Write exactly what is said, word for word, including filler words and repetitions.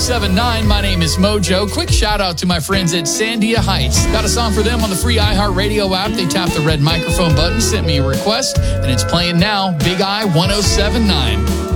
seven point nine. My name is Mojo. Quick shout out to my friends at Sandia Heights. Got a song for them on the free iHeartRadio app. They tapped the red microphone button, sent me a request, and it's playing now. Big I one oh seven point nine.